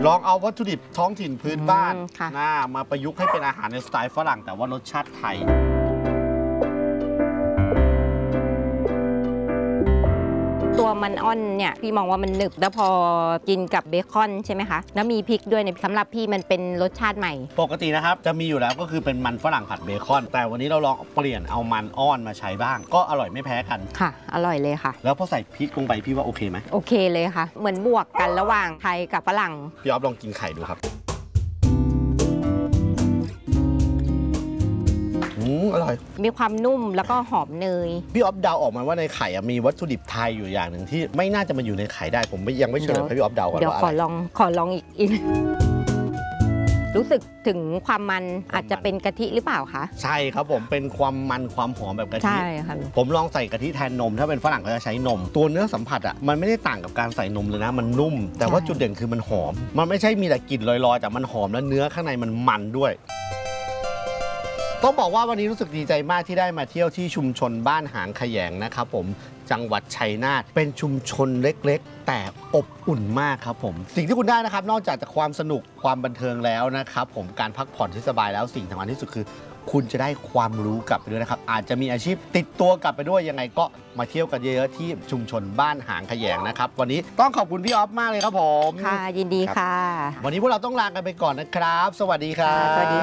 ลองเอาวัตถุดิบท้องถิ่นพื้นบ้านมาประยุกต์ให้เป็นอาหารในสไตล์ฝรั่งแต่ว่ารสชาติไทยตัวมันอ่อนเนี่ยพี่มองว่ามันหนึบแล้วพอกินกับเบคอนใช่ไหมคะแล้วมีพริกด้วยเนี่ยสำหรับพี่มันเป็นรสชาติใหม่ปกตินะครับจะมีอยู่แล้วก็คือเป็นมันฝรั่งผัดเบคอนแต่วันนี้เราลองเปลี่ยนเอามันอ่อนมาใช้บ้างก็อร่อยไม่แพ้กันค่ะอร่อยเลยค่ะแล้วพอใส่พริกลงไปพี่ว่าโอเคไหมโอเคเลยค่ะเหมือนบวกกันระหว่างไทยกับฝรั่งพี่อ๊อฟลองกินไข่ดูครับอร่อยมีความนุ่มแล้วก็หอมเนยพี่อ๊อฟเดาออกมาว่าในไข่มีวัตถุดิบไทยอยู่อย่างหนึ่งที่ไม่น่าจะมาอยู่ในไข่ได้ผมยังไม่เชื่อให้พี่อ๊อฟเดาก่อนว่าอะไรเดี๋ยวขอลองอีกรู้สึกถึงความมันอาจจะเป็นกะทิหรือเปล่าคะใช่ครับผมเป็นความมันความหอมแบบกะทิใช่ค่ะผมลองใส่กะทิแทนนมถ้าเป็นฝรั่งก็จะใช้นมตัวเนื้อสัมผัสมันไม่ได้ต่างกับการใส่นมเลยนะมันนุ่มแต่ว่าจุดเด่นคือมันหอมมันไม่ใช่มีแต่กลิ่นลอยๆแต่มันหอมและเนื้อข้างในมันด้วยต้องบอกว่าวันนี้รู้สึกดีใจมากที่ได้มาเที่ยวที่ชุมชนบ้านหางขยงนะครับผมจังหวัดชัยนาทเป็นชุมชนเล็กๆแต่อบอุ่นมากครับผมสิ่งที่คุณได้นะครับนอกจากความสนุกความบันเทิงแล้วนะครับผมการพักผ่อนที่สบายแล้วสิ่งสำคัญที่สุดคือคุณจะได้ความรู้กลับไปด้วยนะครับอาจจะมีอาชีพติดตัวกลับไปด้วยยังไงก็มาเที่ยวกันเยอะๆที่ชุมชนบ้านหางขยงนะครับวันนี้ต้องขอบคุณพี่อ๊อฟมากเลยครับผมค่ะยินดีค่ะวันนี้พวกเราต้องลากันไปก่อนนะครับสวัสดีครับสวัสดี